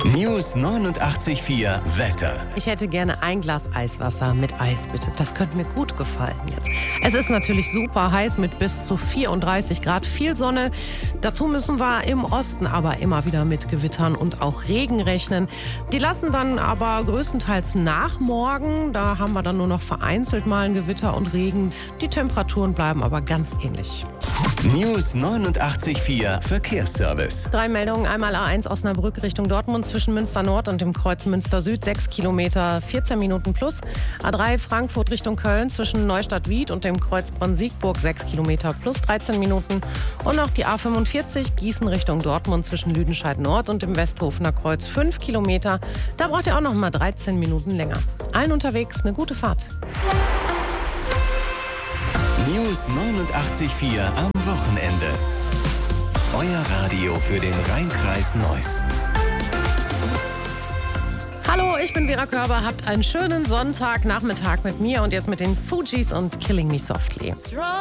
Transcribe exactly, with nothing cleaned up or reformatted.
News neunundachtzig Komma vier Wetter. Ich hätte gerne ein Glas Eiswasser mit Eis, bitte. Das könnte mir gut gefallen jetzt. Es ist natürlich super heiß mit bis zu vierunddreißig Grad, viel Sonne. Dazu müssen wir im Osten aber immer wieder mit Gewittern und auch Regen rechnen. Die lassen dann aber größtenteils nach morgen. Da haben wir dann nur noch vereinzelt mal ein Gewitter und Regen. Die Temperaturen bleiben aber ganz ähnlich. News neunundachtzig Komma vier Verkehrsservice. Drei Meldungen. Einmal A eins Osnabrück Richtung Dortmund zwischen Münster Nord und dem Kreuz Münster Süd. sechs Kilometer, vierzehn Minuten plus. A drei Frankfurt Richtung Köln zwischen Neustadt-Wied und dem Kreuz Bonn-Siegburg. sechs Kilometer plus dreizehn Minuten. Und noch die A fünfundvierzig Gießen Richtung Dortmund zwischen Lüdenscheid Nord und dem Westhofener Kreuz. fünf Kilometer. Da braucht ihr auch noch mal dreizehn Minuten länger. Allen unterwegs eine gute Fahrt. News neunundachtzig Komma vier am Wochenende. Euer Radio für den Rhein-Kreis Neuss. Hallo, ich bin Vera Körber. Habt einen schönen Sonntagnachmittag mit mir und jetzt mit den Fugees und Killing Me Softly.